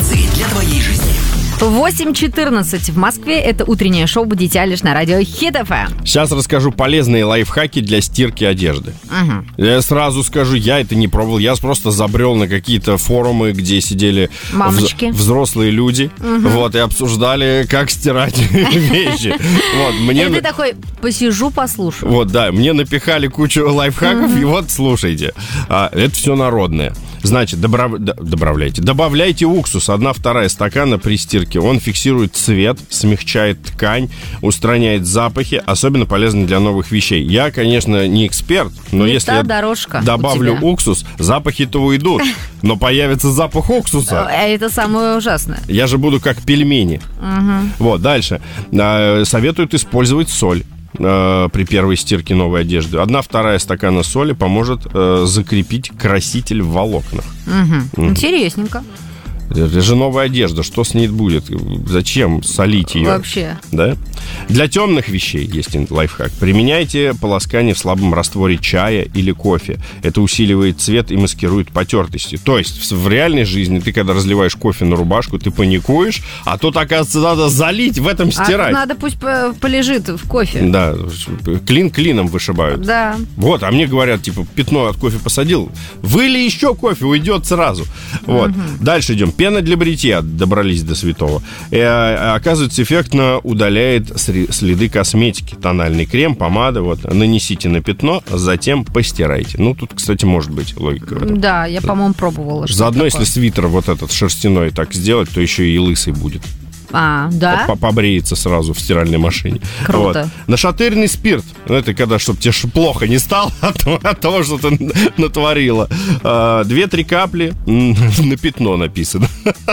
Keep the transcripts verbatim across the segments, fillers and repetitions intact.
рекомендации для твоей жизни. восемь четырнадцать в Москве. Это утреннее шоу «Будите Алиш» на радио Хит эф эм. Сейчас расскажу полезные лайфхаки для стирки одежды. Угу. Я сразу скажу, я это не пробовал. Я просто забрел на какие-то форумы, где сидели мамочки, вз- взрослые люди, угу. вот, и обсуждали, как стирать вещи. Вот, мне... И ты такой, посижу, послушаю. Вот, да, мне напихали кучу лайфхаков, и вот, слушайте. Это все народное. Значит, добав... добавляйте. Добавляйте уксус. Одна-вторая стакана при стирке. Он фиксирует цвет, смягчает ткань, устраняет запахи. Особенно полезно для новых вещей. Я, конечно, не эксперт, но не если я добавлю уксус, запахи-то уйдут. Но появится запах уксуса. Это самое ужасное. Я же буду как пельмени. Угу. Вот, дальше. Советуют использовать соль при первой стирке новой одежды. Одна-вторая стакана соли поможет э, закрепить краситель в волокнах. Угу. Угу. Интересненько. Это же новая одежда, что с ней будет? Зачем солить ее? Вообще. Да? Для темных вещей есть лайфхак. Применяйте полоскание в слабом растворе чая или кофе. Это усиливает цвет и маскирует потертости. То есть в реальной жизни ты, когда разливаешь кофе на рубашку, ты паникуешь, а тут, оказывается, надо залить, в этом стирать. А надо пусть полежит в кофе. Да, клин клином вышибают. Да. Вот, а мне говорят, типа, пятно от кофе посадил, выли еще кофе, уйдет сразу. Вот. Угу. Дальше идем. Пена для бритья, добрались до святого. И, оказывается, эффектно удаляет следы косметики. Тональный крем, помада, вот, нанесите на пятно, затем постирайте. Ну, тут, кстати, может быть логика. Да, я, по-моему, пробовала. Заодно, если свитер вот этот шерстяной так сделать, то еще и лысый будет. А, да? Побреется сразу в стиральной машине. Круто. Вот. Нашатырный спирт. Ну, это когда, чтобы тебе плохо не стало от того, что ты натворила. Две-три капли на пятно написано.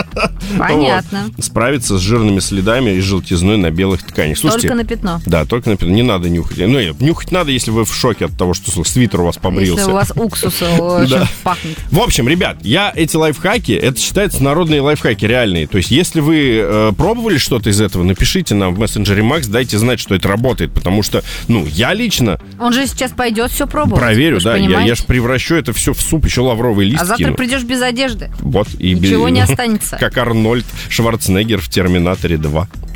Понятно. Вот. Справиться с жирными следами и желтизной на белых тканях. Слушайте, только на пятно? Да, только на пятно. Не надо нюхать. Ну, нюхать надо, если вы в шоке от того, что свитер у вас побрился. Если у вас уксус очень пахнет. В общем, ребят, я эти лайфхаки, это считается народные лайфхаки, реальные. То есть, если вы пробовали что-то из этого, напишите нам в мессенджере Макс, дайте знать, что это работает, потому что, ну, я лично... Он же сейчас пойдет все пробовать. Проверю, да, я, я же превращу это все в суп, еще лавровый лист А завтра кину. Придешь без одежды. Вот. И ничего без... не останется. Как Арнольд Шварценеггер в «Терминаторе два».